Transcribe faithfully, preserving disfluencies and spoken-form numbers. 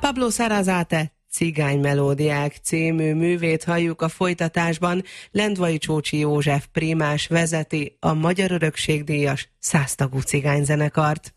Pablo Sarasate Cigány melódiák című művét halljuk a folytatásban. Lendvai Csócsi József prímás vezeti a Magyar Örökségdíjas száztagú cigányzenekart.